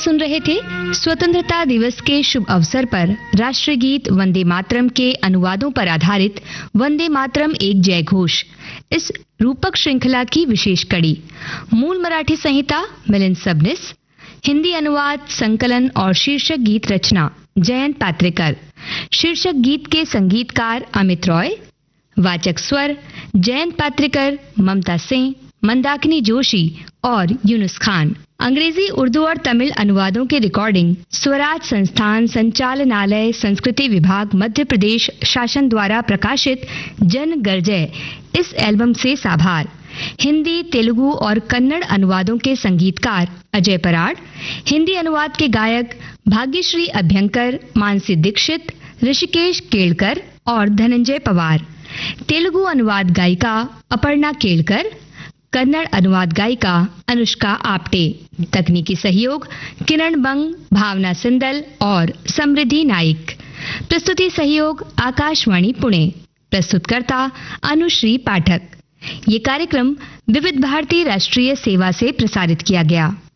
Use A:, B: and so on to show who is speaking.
A: सुन रहे थे स्वतंत्रता दिवस के शुभ अवसर पर राष्ट्रीय गीत वंदे मातरम के अनुवादों पर आधारित वंदे मातरम एक जय घोष, इस रूपक श्रृंखला की विशेष कड़ी। मूल मराठी संहिता मिलिंद सबनीस, हिंदी अनुवाद, संकलन और शीर्षक गीत रचना जयंत पात्रेकर, शीर्षक गीत के संगीतकार अमित रॉय, वाचक स्वर जयंत पात्रेकर, ममता सिंह, मंदाकिनी जोशी और यूनुस खान। अंग्रेजी, उर्दू और तमिल अनुवादों की रिकॉर्डिंग स्वराज संस्थान संचालनालय, संस्कृति विभाग, मध्य प्रदेश शासन द्वारा प्रकाशित जन गरजय इस एल्बम से साभार। हिंदी, तेलुगु और कन्नड़ अनुवादों के संगीतकार अजय पराड़, हिंदी अनुवाद के गायक भाग्यश्री अभ्यंकर, मानसी दीक्षित, ऋषिकेश केलकर और धनंजय पवार। तेलुगु अनुवाद गायिका अपर्णा केलकर, कन्नड़ अनुवाद गायिका अनुष्का आप्टे। तकनीकी सहयोग किरण बंग, भावना सिंदल और समृद्धि नाइक। प्रस्तुति सहयोग आकाशवाणी पुणे। प्रस्तुतकर्ता अनुश्री पाठक। ये कार्यक्रम विविध भारती राष्ट्रीय सेवा से प्रसारित किया गया।